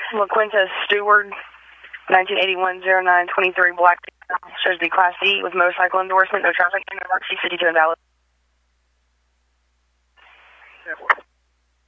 LaQuinta Stewart, 1981-09-23, black, shows the Class D with motorcycle endorsement, no traffic, emergency, city to invalid.